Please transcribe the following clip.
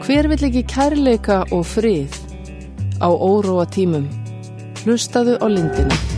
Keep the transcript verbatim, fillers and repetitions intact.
Hver vill ekki kærleika og frið á óróa tímum? Hlustaðu á Lindina.